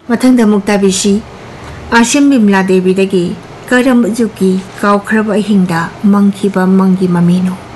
ꯃꯊꯪꯗ ꯑꯃꯨꯛ ꯇꯥꯕꯤꯁꯤ ꯑꯥꯁꯤꯝ ꯕꯤꯝꯂꯥ ꯗꯦꯕꯤꯗꯒꯤ ꯀꯔꯝꯕ ꯖꯨꯒꯤ ꯀꯥꯎꯈ꯭ꯔꯕ ꯑꯍꯤꯡꯗ ꯃꯪꯈꯤꯕ ꯃꯪꯒꯤ ꯃꯃꯤꯅꯣ